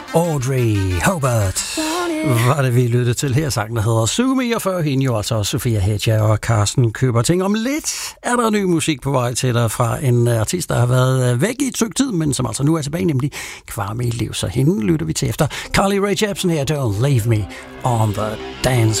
Audrey Hobart var det, vi lyttede til her. Sangen, der hedder Sue Me, og før hende jo altså Sofia Hedger og Carsten Køberting. Om lidt er der ny musik på vej til dig fra en artist, der har været væk i et stykke tid, men som altså nu er tilbage, nemlig Kwame Lew. Så hende lytter vi til efter. Carly Rae Jepsen her, Don't Leave Me on the Dance